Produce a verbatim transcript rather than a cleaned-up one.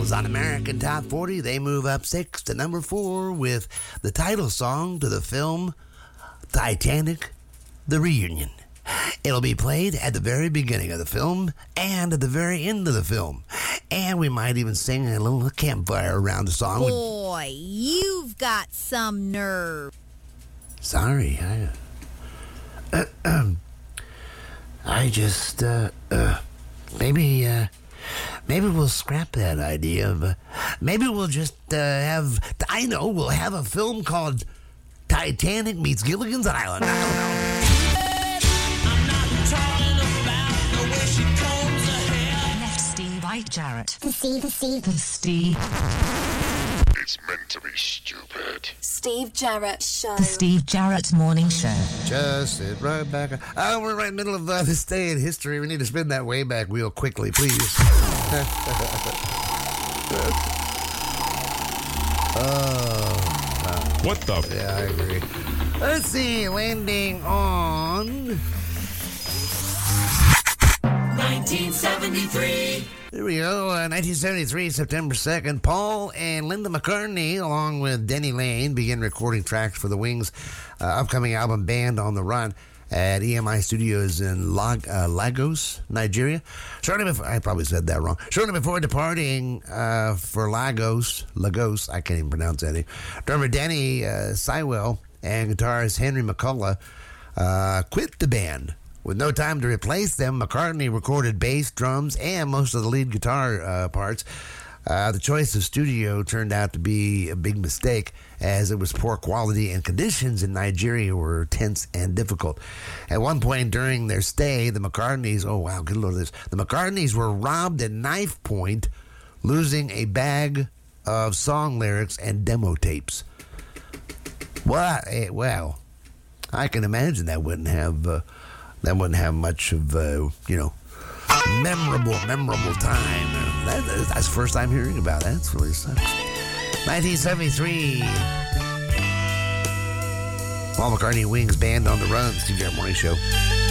Beatles on American Top forty. They move up six to number four with the title song to the film Titanic, The Reunion. It'll be played at the very beginning of the film and at the very end of the film. And we might even sing a little campfire around the song. Boy, you've got some nerve. Sorry, I... Uh, um, I just, uh, uh, maybe, uh, maybe we'll scrap that idea of, uh, maybe we'll just, uh, have, I know, we'll have a film called Titanic Meets Gilligan's Island. I don't know. Jarrett. The Steve, the Steve. The Steve. It's meant to be stupid. Steve Jarrett Show. The Steve Jarrett Morning Show. Just sit right back. Oh, we're right in the middle of uh, this day in history. We need to spin that way back wheel quickly, please. oh. Wow. What the? Yeah, I agree. Let's see. Landing on... nineteen seventy-three. Here we go. Uh, nineteen seventy-three, September second. Paul and Linda McCartney, along with Denny Lane, begin recording tracks for the Wings' uh, upcoming album Band on the Run at E M I Studios in Lag- uh, Lagos, Nigeria. Shortly before, I probably said that wrong. Shortly before departing uh, for Lagos, Lagos, I can't even pronounce that name. Drummer Danny uh, Sywell and guitarist Henry McCullough uh, quit the band. With no time to replace them, McCartney recorded bass, drums, and most of the lead guitar uh, parts. Uh, the choice of studio turned out to be a big mistake, as it was poor quality and conditions in Nigeria were tense and difficult. At one point during their stay, the McCartneys, oh wow, good look at this. The McCartneys were robbed at knife point, losing a bag of song lyrics and demo tapes. What? Eh, well, I can imagine that wouldn't have... Uh, That wouldn't have much of, uh, you know, memorable, memorable time. That, that's the first time hearing about that. That's really sucks. nineteen seventy-three. Paul McCartney Wings Band on the Run. Steve Jarrett Morning Show.